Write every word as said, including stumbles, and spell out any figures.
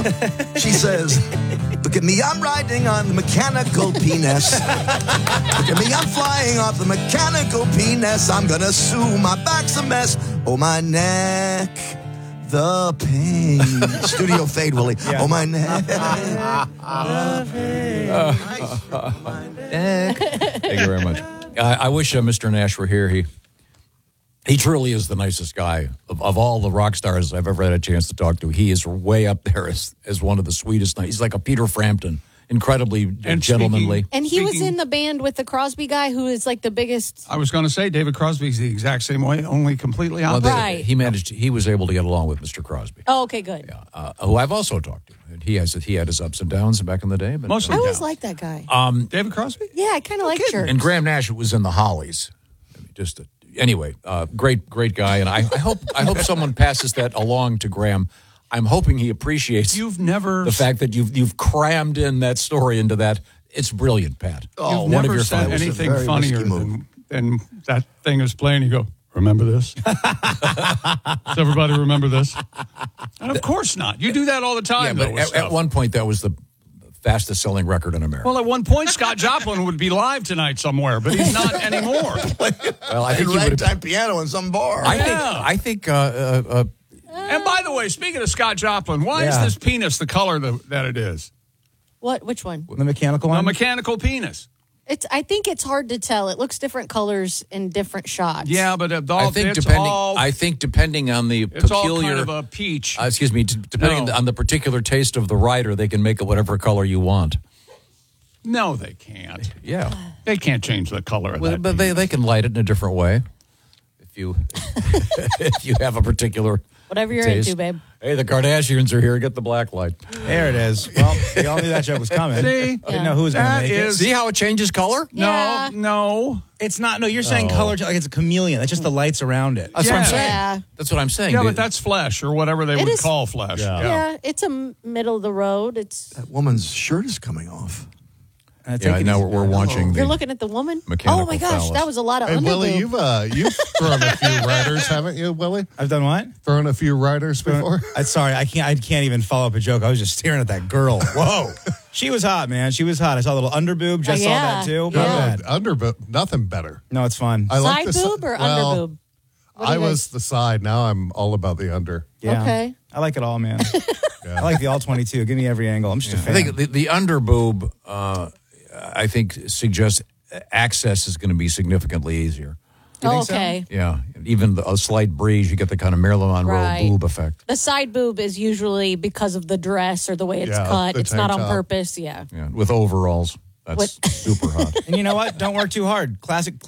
She says, look at me, I'm riding on the mechanical penis. Look at me, I'm flying off the mechanical penis. I'm gonna sue, my back's a mess. Oh, my neck, the pain. Studio fade, Willie. Yeah. Oh, my neck, the pain. Uh, Thank you very much. I, I wish uh, Mister Nash were here. He he truly is the nicest guy. Of, of all the rock stars I've ever had a chance to talk to, he is way up there as, as one of the sweetest. He's like a Peter Frampton. Incredibly and gentlemanly. Speaking, and he speaking, was in the band with the Crosby guy, who is like the biggest. I was going to say David Crosby's the exact same way, only completely Well, opposite. they, Right. He managed. He was able to get along with Mister Crosby. Oh, okay, good. Yeah, uh, who I've also talked to. And he has he had his ups and downs back in the day. But, Mostly I always down. liked that guy. um, David Crosby? Yeah, I kind of like Church. and Graham Nash was in the Hollies. I mean, just a, anyway, uh, great great guy. And I, I hope I hope someone passes that along to Graham. I'm hoping he appreciates You've never the fact that you've you've crammed in that story into that. It's brilliant, Pat. You've one never of your said finest. anything very funnier risky move. than, than that thing is playing. You go, remember this? Does everybody remember this? And of course not. You do that all the time. Yeah, though, but with at, stuff. at one point that was the fastest selling record in America. Well, at one point, Scott Joplin would be live tonight somewhere, but he's not anymore. Well, I think he would have. ragtime piano in some bar. I think. Yeah. I think. Uh, uh, uh, And by the way, speaking of Scott Joplin, why Yeah. is this penis the color the, that it is? What? Which one? The mechanical A one? mechanical penis. It's. I think it's hard to tell. It looks different colors in different shots. Yeah, but it all, I think it's depending. all, I think depending on the it's all peculiar. kind of a peach. uh, excuse me. d- Depending No. on the particular taste of the writer, they can make it whatever color you want. no, they can't. Yeah, They can't change the color of well, that but they penis. they can light it in a different way. If you if you have a particular Whatever you're taste. into, babe. Hey, the Kardashians are here. Get the black light. There it is. Well, we all knew that joke was coming. See? Didn't know who was going to That make is- See how it changes color? Yeah. No, no. it. It's not. No, you're saying Oh. color like it's a chameleon. That's just the lights around it. That's what I'm Yeah. saying. Yeah. That's what I'm saying. Yeah, They- but that's flesh or whatever they It would is- call flesh. Yeah. It's a m- middle of the road. It's. That woman's shirt is coming off. Uh, take yeah. it Now easy. we're, we're watching. You're the, looking at the woman. Mechanical Oh my gosh, phallus. that was a lot of Hey, underboob. Willie, you've uh, you've thrown a few riders, haven't you, Willie? I've done what? Thrown a few riders before. I'm sorry, I can't. I can't even follow up a joke. I was just staring at that girl. Whoa, she was hot, man. She was hot. I saw a little underboob. Just Oh, saw yeah. that too. Yeah. Not bad. Under, but nothing better. No, it's fun. I like Side the si- boob or well, underboob? What do I you was guys- the side. Now I'm all about the under. Yeah. Okay. I like it all, man. I like the all twenty-two. Give me every angle. I'm just a I fan. think the, the underboob, uh, I think, suggests access is going to be significantly easier. You Oh, think so? okay. Yeah, even the, a slight breeze, you get the kind of Marilyn Monroe Right. boob effect. The side boob is usually because of the dress or the way it's Yeah, cut. the It's not tank on top. purpose. Yeah. Yeah, with overalls, that's What- super hot. And you know what? Don't work too hard. Classic